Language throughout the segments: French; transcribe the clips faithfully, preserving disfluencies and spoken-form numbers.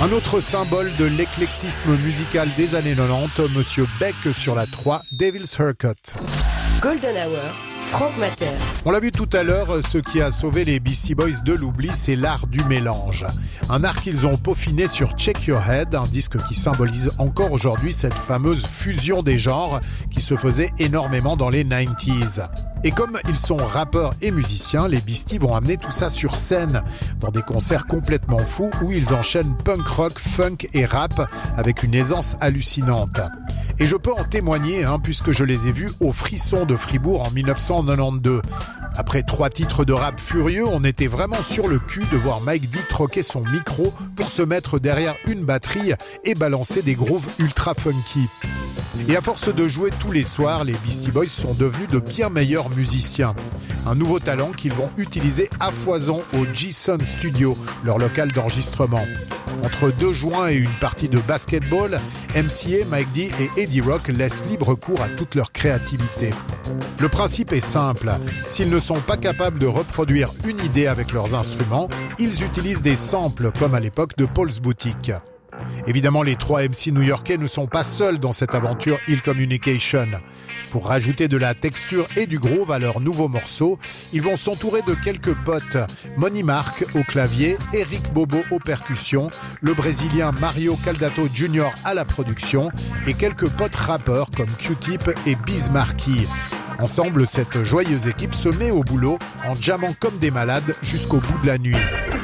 Un autre symbole de l'éclectisme musical des années quatre-vingt-dix, Monsieur Beck sur la trois, Devil's Haircut. Golden Hour, Franck Matter. On l'a vu tout à l'heure, ce qui a sauvé les Beastie Boys de l'oubli, c'est l'art du mélange. Un art qu'ils ont peaufiné sur Check Your Head, un disque qui symbolise encore aujourd'hui cette fameuse fusion des genres qui se faisait énormément dans les quatre-vingt-dix. Et comme ils sont rappeurs et musiciens, les Beastie vont amener tout ça sur scène, dans des concerts complètement fous où ils enchaînent punk rock, funk et rap avec une aisance hallucinante. Et je peux en témoigner, hein, puisque je les ai vus au Frisson de Fribourg en dix-neuf cent quatre-vingt-douze. Après trois titres de rap furieux, on était vraiment sur le cul de voir Mike D troquer son micro pour se mettre derrière une batterie et balancer des grooves ultra funky. Et à force de jouer tous les soirs, les Beastie Boys sont devenus de bien meilleurs musiciens. Un nouveau talent qu'ils vont utiliser à foison au G-Sun Studio, leur local d'enregistrement. Entre deux joints et une partie de basketball, M C A, Mike D et Eddie Rock laissent libre cours à toute leur créativité. Le principe est simple, s'ils ne sont pas capables de reproduire une idée avec leurs instruments, ils utilisent des samples comme à l'époque de Paul's Boutique. Évidemment, les trois M C new-yorkais ne sont pas seuls dans cette aventure Ill Communication. Pour rajouter de la texture et du groove à leurs nouveaux morceaux, ils vont s'entourer de quelques potes. Money Mark au clavier, Eric Bobo aux percussions, le Brésilien Mario Caldato junior à la production et quelques potes rappeurs comme Q-Tip et Biz Markie. Ensemble, cette joyeuse équipe se met au boulot en jammant comme des malades jusqu'au bout de la nuit.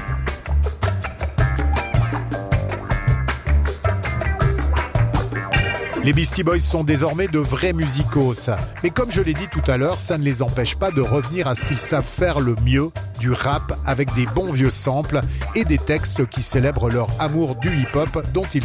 Les Beastie Boys sont désormais de vrais musicos. Mais comme je l'ai dit tout à l'heure, ça ne les empêche pas de revenir à ce qu'ils savent faire le mieux, du rap avec des bons vieux samples et des textes qui célèbrent leur amour du hip-hop dont ils